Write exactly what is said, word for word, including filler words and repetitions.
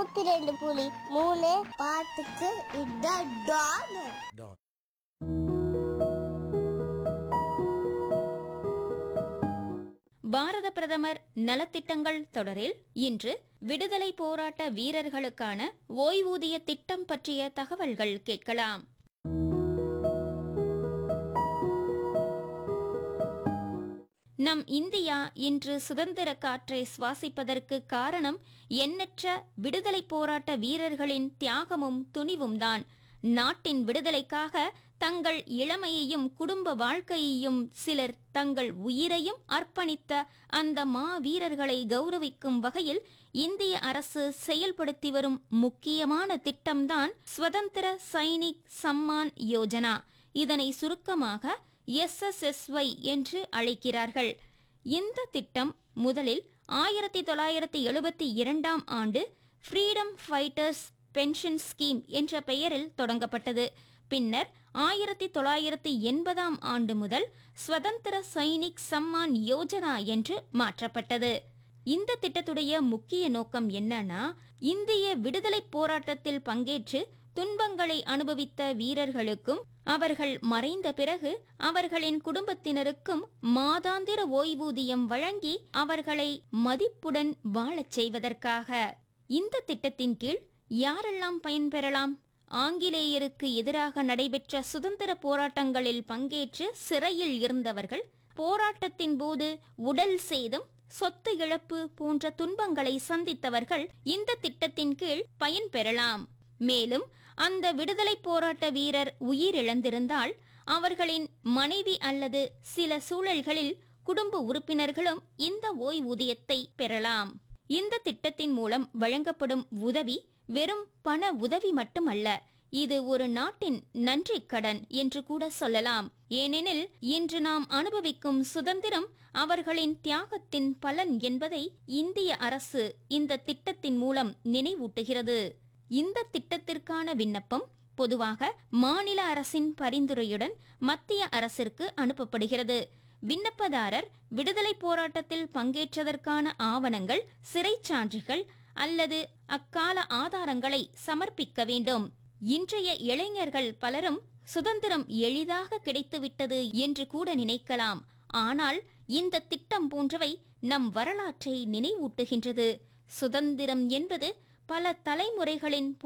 நூத்தி ரெண்டு புலி மூணு பாட்டுக்கு இதான் டான். பாரத பிரதமர் நலத்திட்டங்கள் தொடரில் இன்று விடுதலை போராட்ட வீரர்களுக்கான ஓய்வூதிய திட்டம் பற்றிய தகவல்கள் கேட்கலாம். நம் இந்தியா இன்று சுதந்திர காற்றை சுவாசிப்பதற்கு காரணம் எண்ணற்ற விடுதலை போராட்ட வீரர்களின் தியாகமும் துணிவும் தான். நாட்டின் விடுதலைக்காக தங்கள் இளமையையும் குடும்ப வாழ்க்கையையும் சிலர் தங்கள் உயிரையும் அர்ப்பணித்த அந்த மா வீரர்களை கௌரவிக்கும் வகையில் இந்திய அரசு செயல்படுத்தி வரும் முக்கியமான திட்டம்தான் ஸ்வதந்திர சைனிக் சம்மான் யோஜனா. இதனை சுருக்கமாக எஸ் எஸ் எஸ் ஒய் என்று அழைக்கிறார்கள். இந்த திட்டம் முதலில் ஆயிரத்தி தொள்ளாயிரத்தி எழுபத்தி இரண்டாம் ஆண்டு ஃப்ரீடம் ஃபைட்டர்ஸ் பென்ஷன் ஸ்கீம் என்ற பெயரில் தொடங்கப்பட்டது. பின்னர் ஆயிரத்தி தொள்ளாயிரத்தி எண்பதாம் ஆண்டு முதல் ஸ்வதந்திர சைனிக் சம்மான் யோஜனா என்று மாற்றப்பட்டது. இந்த திட்டத்துடைய முக்கிய நோக்கம் என்னன்னா, இந்திய விடுதலை போராட்டத்தில் பங்கேற்று துன்பங்களை அனுபவித்த வீரர்களுக்கும் அவர்கள் மறைந்த பிறகு அவர்களின் குடும்பத்தினருக்கும் மாதாந்திர ஓய்வூதியம் வழங்கி அவர்களை மதிப்புடன் வாழச் செய்வதற்காக. இந்த திட்டத்தின் கீழ் யாரெல்லாம் பயன்பெறலாம்? ஆங்கிலேயருக்கு எதிராக நடைபெற்ற சுதந்திர போராட்டங்களில் பங்கேற்று சிறையில் இருந்தவர்கள், போராட்டத்தின் போது உடல் சேதம், சொத்து இழப்பு போன்ற துன்பங்களை சந்தித்தவர்கள் இந்த திட்டத்தின் கீழ் பயன்பெறலாம். மேலும் அந்த விடுதலை போராட்ட வீரர் உயிரிழந்திருந்தால் அவர்களின் மனைவி அல்லது சில சூழல்களில் குடும்ப உறுப்பினர்களும் இந்த ஓய்வூதியத்தை பெறலாம். இந்த திட்டத்தின் மூலம் வழங்கப்படும் உதவி வெறும் பண உதவி மட்டுமல்ல, இது ஒரு நாட்டின் நன்றி கடன் என்று கூட சொல்லலாம். ஏனெனில் இன்று நாம் அனுபவிக்கும் சுதந்திரம் அவர்களின் தியாகத்தின் பலன் என்பதை இந்திய அரசு இந்த திட்டத்தின் மூலம் நினைவூட்டுகிறது. இந்த திட்டத்திற்கான விண்ணப்பம் பொதுவாக மாநில அரசின் பரிந்துரையுடன் மத்திய அரசிற்கு அனுப்பப்படுகிறது. விண்ணப்பதாரர் விடுதலை போராட்டத்தில் பங்கேற்றதற்கான ஆவணங்கள், சிறைச்சான்றுகள் அல்லது அக்கால ஆதாரங்களை சமர்ப்பிக்க வேண்டும். இன்றைய இளைஞர்கள் பலரும் சுதந்திரம் எளிதாக கிடைத்துவிட்டது என்று கூட நினைக்கலாம். ஆனால் இந்த திட்டம் போன்றவை நம் வரலாற்றை நினைவூட்டுகின்றது. சுதந்திரம் என்பது பல தலைமுறைகளின்